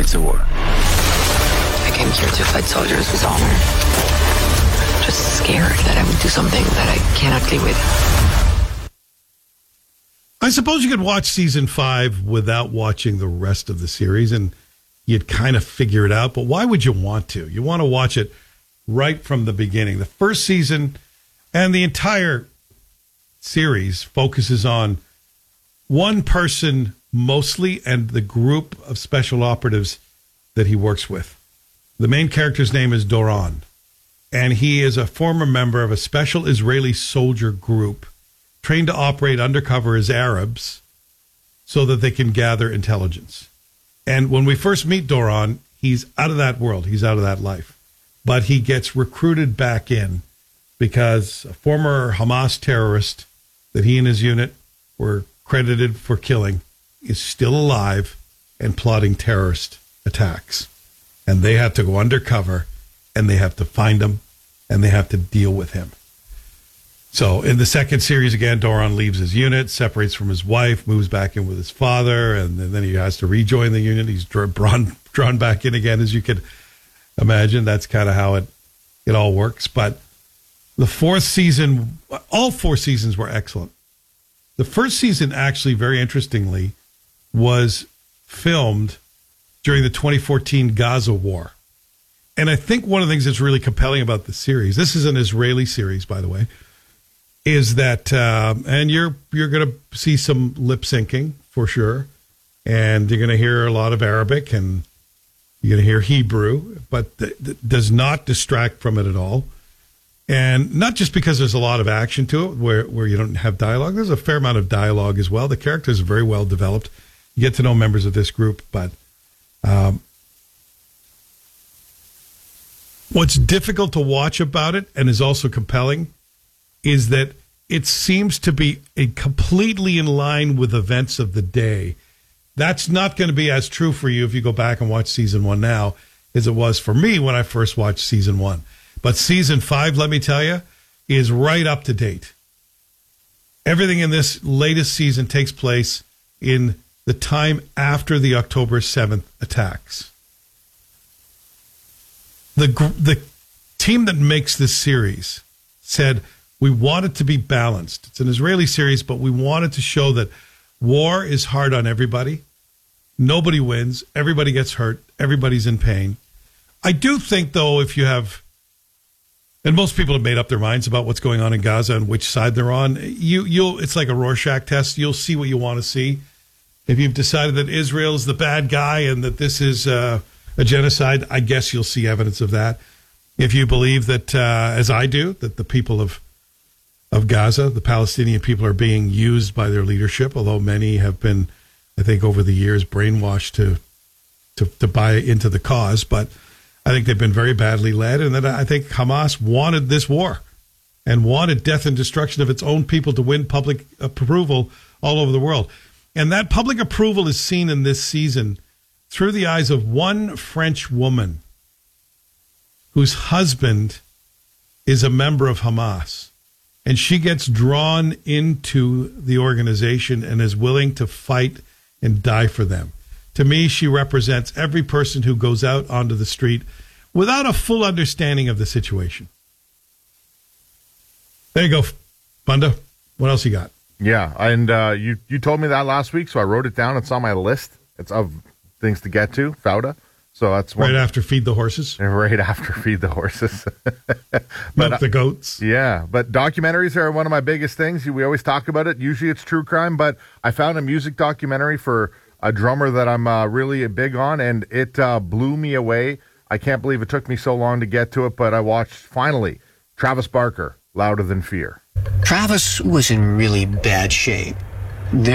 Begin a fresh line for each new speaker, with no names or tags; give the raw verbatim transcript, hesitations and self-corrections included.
it's a war. I came here to fight soldiers with honor. Just scared that I would do something that I cannot live with.
I suppose you could watch season five without watching the rest of the series, and you'd kind of figure it out. But why would you want to? You want to watch it right from the beginning. The first season and the entire series focuses on one person mostly and the group of special operatives that he works with. The main character's name is Doron, and he is a former member of a special Israeli soldier group trained to operate undercover as Arabs so that they can gather intelligence. And when we first meet Doron, he's out of that world. He's out of that life. But he gets recruited back in because a former Hamas terrorist that he and his unit were credited for killing is still alive and plotting terrorist attacks. And they have to go undercover, and they have to find him, and they have to deal with him. So in the second series, again, Doron leaves his unit, separates from his wife, moves back in with his father, and then he has to rejoin the unit. He's drawn, drawn back in again, as you could imagine. That's kind of how it, it all works. But the fourth season, all four seasons were excellent. The first season, actually, very interestingly, was filmed during the twenty fourteen Gaza war. And I think one of the things that's really compelling about the series, this is an Israeli series, by the way, is that, uh, and you're you're going to see some lip syncing for sure, and you're going to hear a lot of Arabic, and you're going to hear Hebrew, but th- th- does not distract from it at all. And not just because there's a lot of action to it, where where you don't have dialogue. There's a fair amount of dialogue as well. The characters are very well developed. You get to know members of this group, but um, what's difficult to watch about it, and is also compelling, is that it seems to be a completely in line with events of the day. That's not going to be as true for you if you go back and watch season one now as it was for me when I first watched season one. But season five, let me tell you, is right up to date. Everything in this latest season takes place in the time after the October seventh attacks. The the team that makes this series said, we want it to be balanced. It's an Israeli series, but we wanted to show that war is hard on everybody. Nobody wins. Everybody gets hurt. Everybody's in pain. I do think, though, if you have, and most people have made up their minds about what's going on in Gaza and which side they're on, you, you'll, it's like a Rorschach test. You'll see what you want to see. If you've decided that Israel is the bad guy and that this is uh, a genocide, I guess you'll see evidence of that. If you believe that, uh, as I do, that the people of of Gaza, the Palestinian people, are being used by their leadership, although many have been, I think, over the years brainwashed to to, to buy into the cause. But I think they've been very badly led, and that I think Hamas wanted this war and wanted death and destruction of its own people to win public approval all over the world. And that public approval is seen in this season through the eyes of one French woman whose husband is a member of Hamas. And she gets drawn into the organization and is willing to fight and die for them. To me, she represents every person who goes out onto the street without a full understanding of the situation. There you go, Bunda. What else you got?
Yeah, and uh, you, you told me that last week, so I wrote it down. It's on my list. It's of things to get to, Fauda. So that's one.
Right after Feed the Horses?
Right after Feed the Horses.
Milk
but,
the goats.
Yeah, but documentaries are one of my biggest things. We always talk about it. Usually it's true crime, but I found a music documentary for a drummer that I'm uh, really big on, and it uh, blew me away. I can't believe it took me so long to get to it, but I watched, finally, Travis Barker, Louder Than Fear.
Travis was in really bad shape. There